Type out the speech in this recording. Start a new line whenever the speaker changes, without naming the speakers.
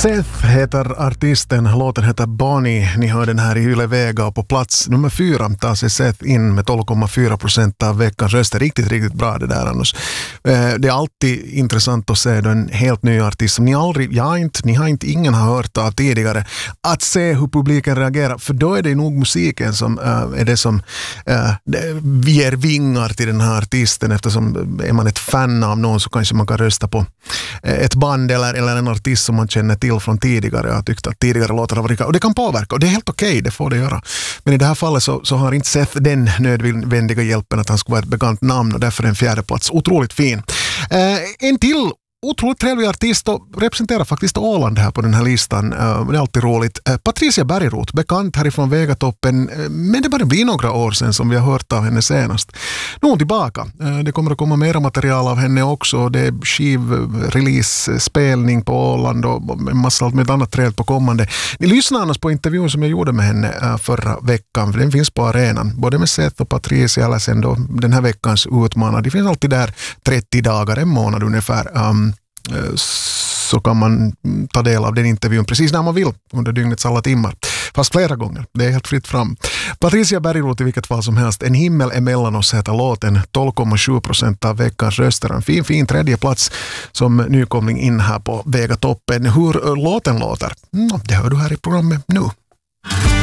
Seth heter artisten, låten heter Bonnie. Ni hör den här i Yle Vega och på plats nummer 4 tar sig Seth in med 12,4% av veckans röster. Riktigt bra det där annars. Det är alltid intressant att se då en helt ny artist som ingen har hört av tidigare. Att se hur publiken reagerar, för då är det nog musiken som är det som ger vingar till den här artisten, eftersom är man ett fan av någon så kanske man kan rösta på ett band eller en artist som man känner till från tidigare. Jag tyckte att tidigare låtar har varit, och det kan påverka och det är helt okej, det får det göra. Men i det här fallet så har inte Seth den nödvändiga hjälpen att han skulle vara ett bekant namn, och därför är en fjärde plats otroligt fin. En till otroligt trevlig artist och representerar faktiskt Åland här på den här listan. Det är alltid roligt. Patricia Bergroth, bekant härifrån Vegatoppen, men det börjar bli några år sedan som vi har hört av henne senast. Nu är hon tillbaka. Det kommer att komma mera material av henne också. Det är skivrelease-spelning på Åland och en massa allt med annat trevligt på kommande. Ni lyssnar annars på intervjun som jag gjorde med henne förra veckan, för den finns på arenan. Både med Seth och Patricia, eller sen då den här veckans utmanare. Det finns alltid där 30 dagar, en månad ungefär. Så kan man ta del av den intervjun precis när man vill under dygnets alla timmar. Fast flera gånger. Det är helt fritt fram. Patricia Bergroth i vilket fall som helst. En himmel emellan oss heter låten. 12,7% av veckans röster. En fin tredje plats som nykomling in här på Vegatoppen. Hur låten låter? Det hör du här i programmet nu.